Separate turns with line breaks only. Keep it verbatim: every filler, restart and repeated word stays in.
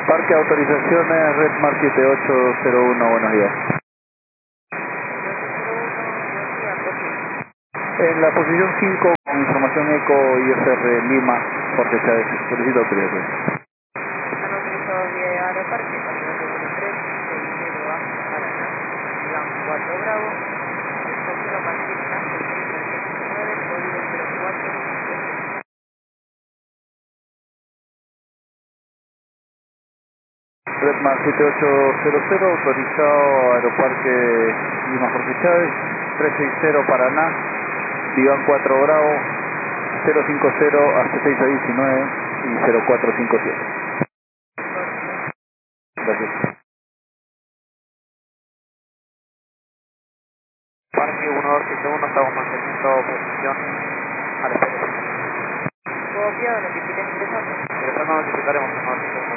Parque autorizaciones Redmar siete ocho cero uno, buenos días. En la posición cinco, con información ECO I S R Lima, Jorge Chávez, solicito autorización.
Han autorizado vía Aeroparque, camioneta número tres, seis cero A, Paraná, Iván cuatro Bravo, estación a partir Ángel Treinta ciento nueve, código cero cuatro cinco siete.
Redmar siete ocho cero cero, autorizado Aeroparque Lima Jorge Chávez, trescientos sesenta Paraná, Iván cuatro Bravo, cero cinco cero hasta seis a diecinueve y cero cuatro cinco siete. Gracias.
Parque uno dos siete uno, estamos manteniendo posición a la espera.
Copiado, notifiquen ingresando.
Ingresando notificaremos en uno dos siete uno.